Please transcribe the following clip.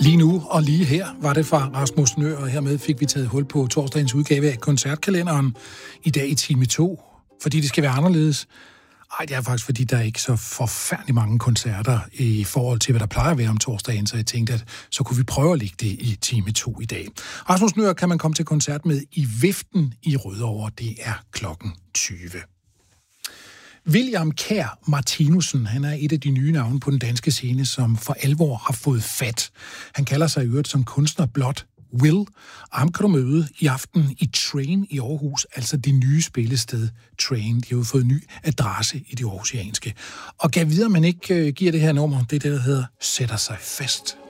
Lige nu og lige her var det fra Rasmus Nøhr, og hermed fik vi taget hul på torsdagens udgave af koncertkalenderen. I dag i time 2, fordi det skal være anderledes. Ej, det er faktisk, fordi der er ikke så forfærdelig mange koncerter i forhold til, hvad der plejer at være om torsdagen, så jeg tænkte, at så kunne vi prøve at lægge det i time 2 i dag. Rasmus Nøhr kan man komme til koncert med i Viften i Rødovre. Det er klokken 20. William Kjær Martinussen, han er et af de nye navne på den danske scene, som for alvor har fået fat. Han kalder sig i øvrigt som kunstner blot Will, og ham kan du møde i aften i Train i Aarhus, altså det nye spillested Train. De har jo fået en ny adresse i det aarhusianske. Og gav videre, man ikke giver det her nummer, det er det, der hedder Sætter sig fast.